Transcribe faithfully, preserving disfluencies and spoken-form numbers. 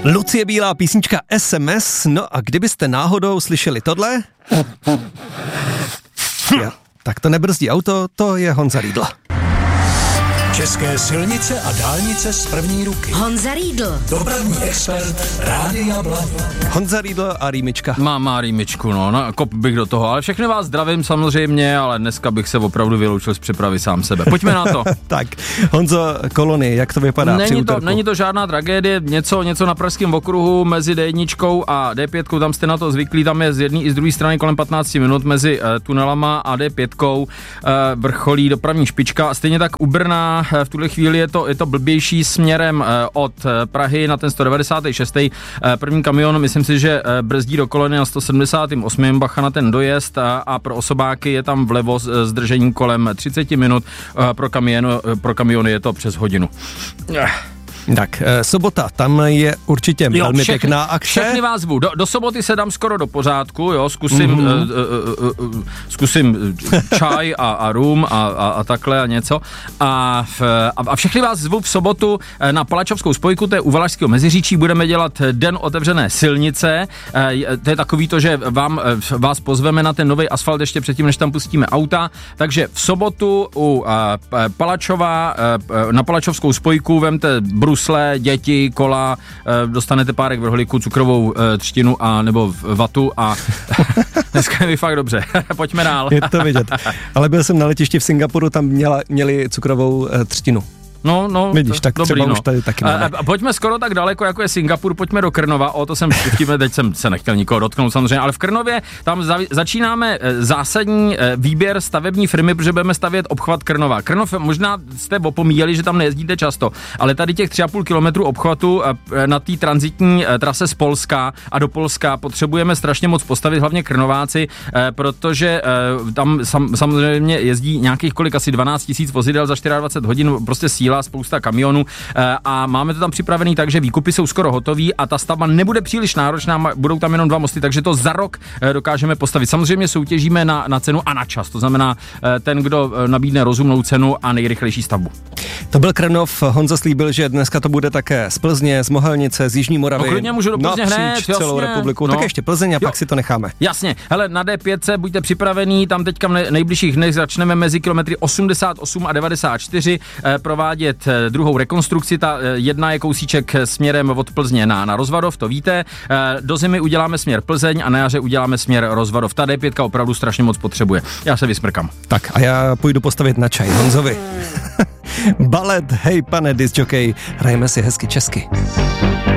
Lucie Bílá, písnička S M S, no a kdybyste náhodou slyšeli tohle, jo, tak to nebrzdí auto, to je Honza Riedl. České silnice a dálnice z první ruky. Honza Riedl. Dopravní expert Rádia Blaník. Honza Riedl a rýmička. Mám má rýmičku, no, no, kop bych do toho, ale všechny vás zdravím samozřejmě, ale dneska bych se opravdu vyloučil z přepravy sám sebe. Pojďme na to. Tak, Honzo, kolony, jak to vypadá při Není to, úterku? není to žádná tragédie, něco, něco na pražském okruhu mezi D jedna a D pět, tam jste na to zvyklí, tam je z jedné i z druhé strany kolem patnáct minut mezi uh, tunelama a D pět uh, vrcholí dopravní špička a stejně tak u Brna v tuhle chvíli je to, je to blbější směrem od Prahy na ten sto devadesát šest. První kamion, myslím si, že brzdí do kolony na sto sedmdesát osm, bacha na ten dojezd a, a pro osobáky je tam vlevo zdržení kolem třicet minut, pro, kamion, pro kamiony je to přes hodinu. Tak, e, sobota, tam je určitě jo, velmi všechny, pěkná akce. Všechny vás zvu. Do, do soboty se dám skoro do pořádku, jo, zkusím, mm-hmm. uh, uh, uh, uh, zkusím čaj a, a rum a, a, a takhle a něco. A, a, a všechny vás zvu v sobotu na Palačovskou spojku, to je u Valašského Meziříčí, budeme dělat den otevřené silnice. E, to je takový to, že vám, vás pozveme na ten nový asfalt ještě předtím, než tam pustíme auta. Takže v sobotu u uh, Palačova, uh, na Palačovskou spojku vemte brusle, děti, kola, dostanete párek vrholíku, cukrovou třtinu a nebo vatu a dneska je mi fakt dobře. Pojďme dál. Je to vidět. Ale byl jsem na letišti v Singapuru, tam měla, měli cukrovou třtinu. No, no, vidíš, tak dobrý, třeba no. už tady taky máme. A, a pojďme skoro tak daleko, jako je Singapur, pojďme do Krnova, o to jsem vtipně, teď jsem se nechtěl nikoho dotknout samozřejmě, ale v Krnově tam za, začínáme zásadní výběr stavební firmy, protože budeme stavět obchvat Krnova. Krnov, možná jste opomíjeli, že tam nejezdíte často, ale tady těch tři a půl kilometru obchvatu na té tranzitní trase z Polska a do Polska potřebujeme strašně moc postavit, hlavně Krnováci, protože tam sam, samozřejmě jezdí nějakých kolik, asi dvanáct tisíc vozidel za dvacet čtyři hodin, prostě síla, spousta kamionů a máme to tam připravený tak, že výkupy jsou skoro hotový a ta stavba nebude příliš náročná, budou tam jenom dva mosty, takže to za rok dokážeme postavit. Samozřejmě soutěžíme na, na cenu a na čas, to znamená ten, kdo nabídne rozumnou cenu a nejrychlejší stavbu. To byl Krnov, Honza slíbil, že dneska to bude také z Plzně, z Mohelnice, z Jižní Moravy. No klidně můžu do Plzně hned, napříč celou jasně, republiku, no. Tak ještě Plzeň a jo. Pak si to necháme. Jasně, hele, na D pět buďte připravení, tam teďka v nejbližších dnech začneme mezi kilometry osmdesát osm a devadesát čtyři eh, provádět eh, druhou rekonstrukci, ta eh, jedna je kousíček směrem od Plzně na, na Rozvadov, to víte, eh, do zimy uděláme směr Plzeň a na jaře uděláme směr Rozvadov, ta D pět opravdu strašně moc potřebuje, já se vysmrkám. Tak a já půjdu postavit na čaj Honzovi. Balet, hej pane disc jockey, hrajeme si hezky česky.